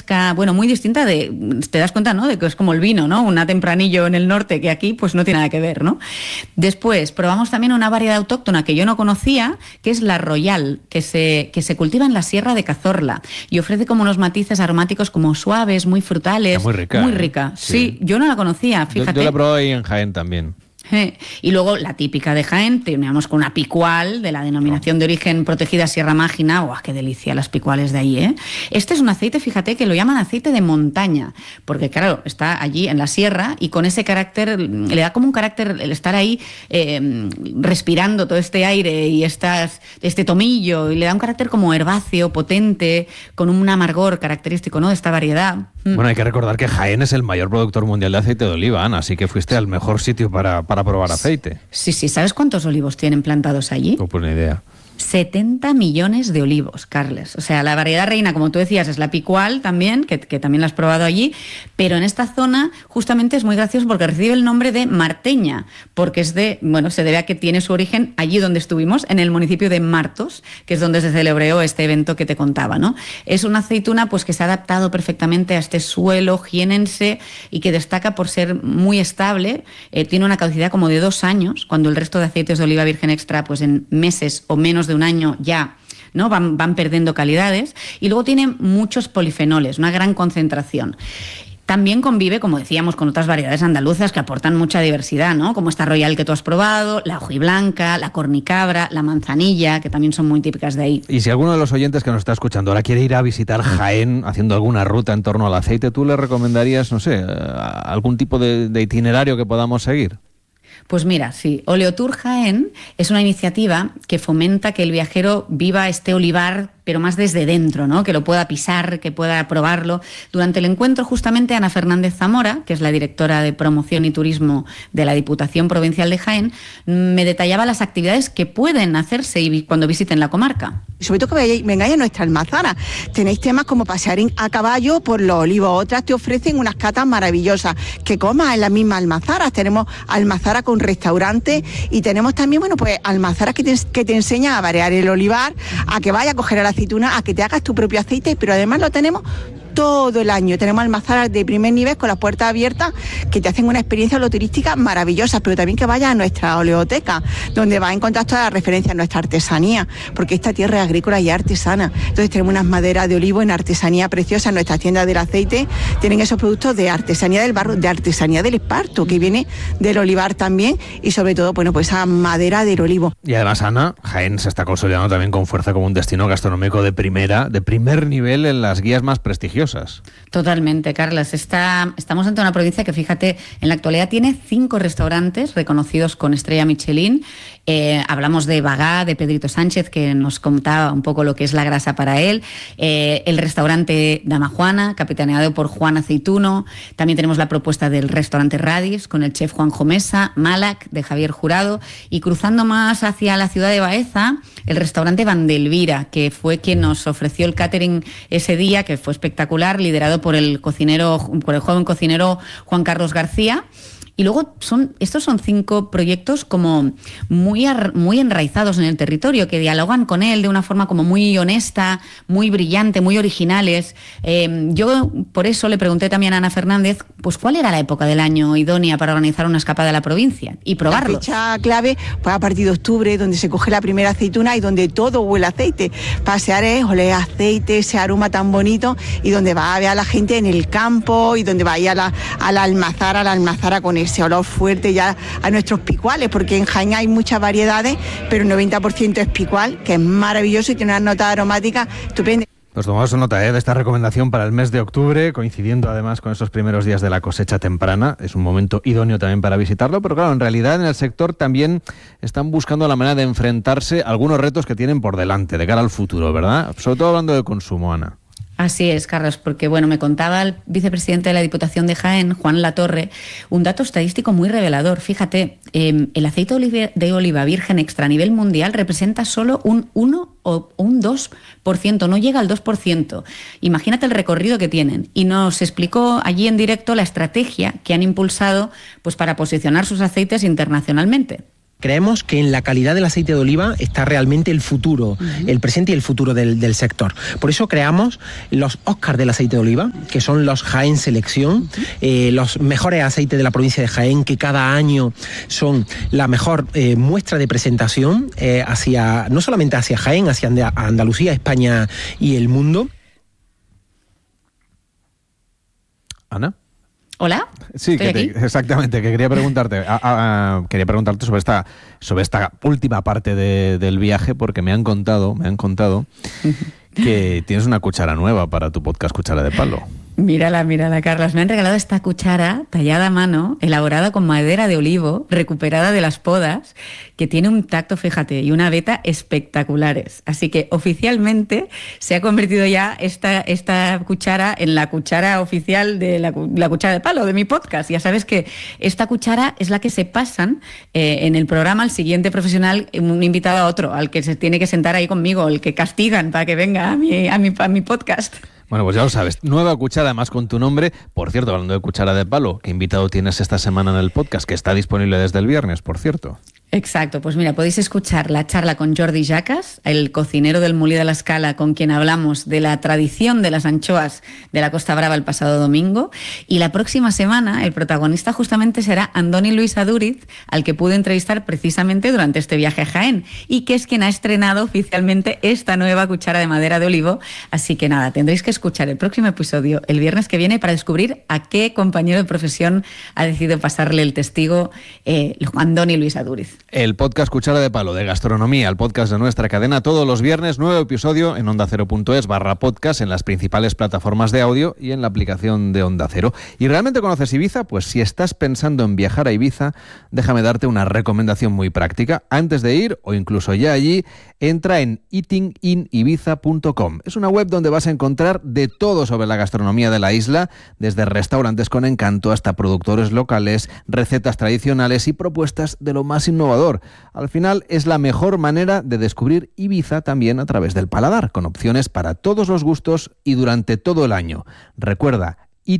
fresca, bueno, muy distinta te das cuenta, ¿no?, de que es como el vino, ¿no? Una tempranillo en el norte que aquí pues no tiene nada que ver, ¿no? Después probamos también una variedad autóctona que yo no conocía, que es la Royal, que se cultiva en la Sierra de Cazorla y ofrece como unos matices aromáticos como suaves, muy frutales. Muy rica. Muy rica. Sí, yo no la conocía, fíjate. Yo la he probado ahí en Jaén también. Y luego la típica de Jaén, terminamos con una picual de la denominación de origen protegida Sierra Mágina. ¡Guau, qué delicia las picuales de ahí, eh! Este es un aceite, fíjate, que lo llaman aceite de montaña, porque claro, está allí en la sierra y con ese carácter, le da como un carácter el estar ahí respirando todo este aire y este tomillo, y le da un carácter como herbáceo, potente, con un amargor característico, ¿no?, de esta variedad. Bueno, hay que recordar que Jaén es el mayor productor mundial de aceite de oliva, Ana, así que fuiste al mejor sitio para probar aceite. Sí, ¿sabes cuántos olivos tienen plantados allí? No, pues ni idea. 70 millones de olivos, Carles. O sea, la variedad reina, como tú decías, es la picual también, que también la has probado allí, pero en esta zona justamente es muy gracioso porque recibe el nombre de Marteña, porque se debe a que tiene su origen allí donde estuvimos, en el municipio de Martos, que es donde se celebró este evento que te contaba, ¿no? Es una aceituna pues que se ha adaptado perfectamente a este suelo jienense y que destaca por ser muy estable, tiene una caducidad como de 2 años, cuando el resto de aceites de oliva virgen extra, pues en meses o menos de un año ya, ¿no?, van perdiendo calidades, y luego tiene muchos polifenoles, una gran concentración. También convive, como decíamos, con otras variedades andaluzas que aportan mucha diversidad, ¿no?, como esta Royal que tú has probado, la hojiblanca, la cornicabra, la manzanilla, que también son muy típicas de ahí. Y si alguno de los oyentes que nos está escuchando ahora quiere ir a visitar Jaén haciendo alguna ruta en torno al aceite, ¿tú le recomendarías, no sé, algún tipo de itinerario que podamos seguir? Pues mira, sí, Oleotour Jaén es una iniciativa que fomenta que el viajero viva este olivar, pero más desde dentro, ¿no?, que lo pueda pisar, que pueda probarlo. Durante el encuentro, justamente, Ana Fernández Zamora, que es la directora de Promoción y Turismo de la Diputación Provincial de Jaén, me detallaba las actividades que pueden hacerse cuando visiten la comarca. Sobre todo que vengáis a nuestra almazara. Tenéis temas como pasear a caballo por los olivos. Otras te ofrecen unas catas maravillosas. Que comas en las mismas almazaras. Tenemos almazara con restaurante y tenemos también, pues almazaras que te enseñan a variar el olivar, a que vayas a coger a la aceituna, a que te hagas tu propio aceite, pero además lo tenemos todo el año. Tenemos almazaras de primer nivel con las puertas abiertas que te hacen una experiencia oleoturística maravillosa, pero también que vayas a nuestra oleoteca, donde vas a encontrar todas las referencias a nuestra artesanía, porque esta tierra es agrícola y artesana. Entonces tenemos unas maderas de olivo en artesanía preciosa. En nuestras tiendas del aceite tienen esos productos de artesanía del barro, de artesanía del esparto, que viene del olivar también, y sobre todo, pues esa madera del olivo. Y además, Ana, Jaén se está consolidando también con fuerza como un destino gastronómico de primer nivel en las guías más prestigiosas. Totalmente, Carlas. Estamos ante una provincia que, fíjate, en la actualidad tiene 5 restaurantes reconocidos con estrella Michelin. Hablamos de Bagá, de Pedrito Sánchez, que nos contaba un poco lo que es la grasa para él. El restaurante Dama Juana, capitaneado por Juan Aceituno. También tenemos la propuesta del restaurante Radis, con el chef Juanjo Mesa, Malac, de Javier Jurado. Y cruzando más hacia la ciudad de Baeza, el restaurante Vandelvira, que fue quien nos ofreció el catering ese día, que fue espectacular, liderado por el joven cocinero Juan Carlos García. Y luego estos son 5 proyectos como muy enraizados en el territorio, que dialogan con él de una forma como muy honesta, muy brillante, muy originales. Yo por eso le pregunté también a Ana Fernández, pues cuál era la época del año idónea para organizar una escapada a la provincia y probarlo. La fecha clave, pues a partir de octubre, donde se coge la primera aceituna y donde todo huele a aceite. Pasear es oler aceite, ese aroma tan bonito, y donde va a ver a la gente en el campo y donde va a ir a la almazara con ese olor fuerte ya a nuestros picuales, porque en Jaén hay muchas variedades, pero el 90% es picual, que es maravilloso y tiene unas notas aromáticas estupendas. Pues tomamos nota de esta recomendación para el mes de octubre, coincidiendo además con esos primeros días de la cosecha temprana. Es un momento idóneo también para visitarlo, pero claro, en realidad en el sector también están buscando la manera de enfrentarse a algunos retos que tienen por delante, de cara al futuro, ¿verdad? Sobre todo hablando de consumo, Ana. Así es, Carlos, porque me contaba el vicepresidente de la Diputación de Jaén, Juan Latorre, un dato estadístico muy revelador. Fíjate, el aceite de oliva virgen extra a nivel mundial representa solo un 1 o un 2%, no llega al 2%. Imagínate el recorrido que tienen. Y nos explicó allí en directo la estrategia que han impulsado pues para posicionar sus aceites internacionalmente. Creemos que en la calidad del aceite de oliva está realmente el futuro, el presente y el futuro del sector. Por eso creamos los Oscars del aceite de oliva, que son los Jaén Selección, los mejores aceites de la provincia de Jaén, que cada año son la mejor muestra de presentación no solamente hacia Jaén, hacia Andalucía, España y el mundo. Ana. Hola. Sí, exactamente, que quería preguntarte sobre esta última parte del viaje, porque me han contado que tienes una cuchara nueva para tu podcast Cuchara de Palo. Mírala, Carlos. Me han regalado esta cuchara tallada a mano, elaborada con madera de olivo, recuperada de las podas, que tiene un tacto, fíjate, y una veta espectaculares. Así que oficialmente se ha convertido ya esta cuchara en la cuchara oficial de la cuchara de palo de mi podcast. Ya sabes que esta cuchara es la que se pasan en el programa al siguiente profesional, un invitado a otro, al que se tiene que sentar ahí conmigo, el que castigan para que venga a mi podcast. Bueno, pues ya lo sabes, nueva cuchara además con tu nombre. Por cierto, hablando de cuchara de palo, ¿qué invitado tienes esta semana en el podcast? Que está disponible desde el viernes, por cierto. Exacto, pues mira, podéis escuchar la charla con Jordi Jacas, el cocinero del Molí de la Escala, con quien hablamos de la tradición de las anchoas de la Costa Brava el pasado domingo. Y la próxima semana el protagonista justamente será Andoni Luis Adúriz, al que pude entrevistar precisamente durante este viaje a Jaén, y que es quien ha estrenado oficialmente esta nueva cuchara de madera de olivo. Así que nada, tendréis que escuchar el próximo episodio el viernes que viene para descubrir a qué compañero de profesión ha decidido pasarle el testigo Andoni Luis Adúriz. El podcast Cuchara de Palo de Gastronomía, el podcast de nuestra cadena, todos los viernes, nuevo episodio en ondacero.es/podcast, en las principales plataformas de audio y en la aplicación de Onda Cero. ¿Y realmente conoces Ibiza? Pues si estás pensando en viajar a Ibiza, déjame darte una recomendación muy práctica. Antes de ir, o incluso ya allí, entra en eatinginibiza.com. Es una web donde vas a encontrar de todo sobre la gastronomía de la isla, desde restaurantes con encanto hasta productores locales, recetas tradicionales y propuestas de lo más innovador. Al final es la mejor manera de descubrir Ibiza también a través del paladar, con opciones para todos los gustos y durante todo el año. Recuerda,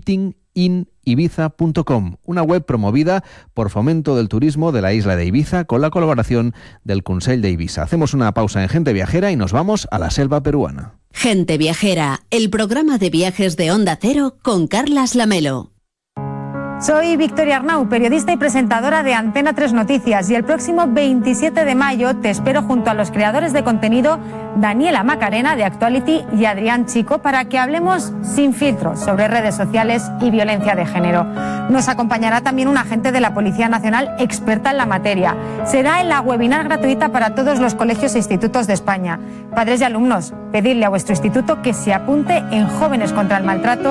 eatinginibiza.com, una web promovida por Fomento del Turismo de la isla de Ibiza con la colaboración del Consell de Ibiza. Hacemos una pausa en Gente Viajera y nos vamos a la selva peruana. Gente Viajera, el programa de viajes de Onda Cero con Carlas Lamelo. Soy Victoria Arnau, periodista y presentadora de Antena 3 Noticias, y el próximo 27 de mayo te espero junto a los creadores de contenido Daniela Macarena de Actuality y Adrián Chico para que hablemos sin filtros sobre redes sociales y violencia de género. Nos acompañará también un agente de la Policía Nacional experta en la materia. Será en la webinar gratuita para todos los colegios e institutos de España. Padres y alumnos, pedidle a vuestro instituto que se apunte en Jóvenes contra el Maltrato